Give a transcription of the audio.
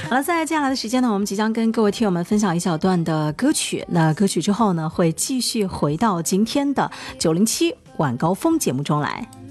好了，在接下来的时间呢，我们即将跟各位听友们分享一小段的歌曲。那歌曲之后呢，会继续回到今天的907晚高峰节目中来。